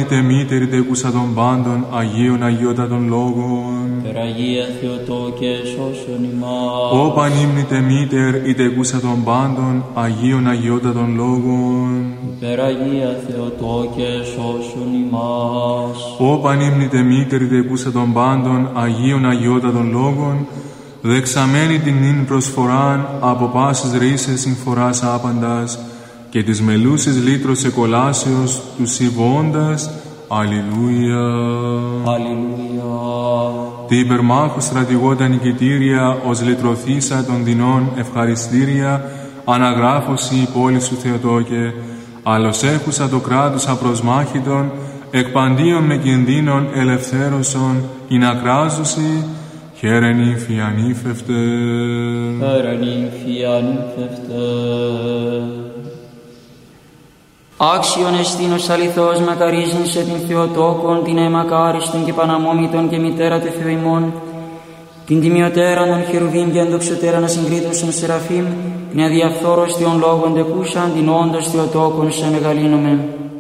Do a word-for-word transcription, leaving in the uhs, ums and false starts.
πανύμνητε μήτερη τεκούσα των πάντων, Αγίων Αγιότατων Λόγων. Περαγία Θεοτόκε σώσον ημάς. Ω πανύμνητε μήτερ η τεκούσα των πάντων, Αγίων Αγιότατων Λόγων. Περαγία Θεοτόκε σώσον ημάς. Ω πανύμνητε μήτερη τεκούσα των πάντων, Αγίων Αγιότατων Λόγων, δεξαμένη την νυν προσφοράν από πάσης ρίσες συμφοράς άπαντας και της μελούσης λύτρος εκολάσεως του συμβώντας. Αλληλούια. Αλληλούια. Τη υπερμάχου στρατηγώτα νικητήρια ως λυτρωθήσα των δεινών ευχαριστήρια αναγράφωση η πόλη σου Θεοτόκε, άλλος έχουσα το κράτος απροσμάχητον εκ παντίων με κινδύνων ελευθέρωσον ή να κράζουσι. Χαίρε νύμφη ανήφευτε. Χαίρε νύμφη ανήφευτε. Άξιον εστίνος αληθώς μακαρίζειν σε την Θεοτόκον, την αιμακάριστον και παναμόμητον και μητέρα του Θεού ημών, την τιμιωτέραν των χερουβίμ και ενδοξωτέραν ασυγκρίτωσον Σεραφείμ, την αδιαφθόρος Θεών λόγων τεκούσαν, την όντως Θεοτόκον σε μεγαλύνομεν.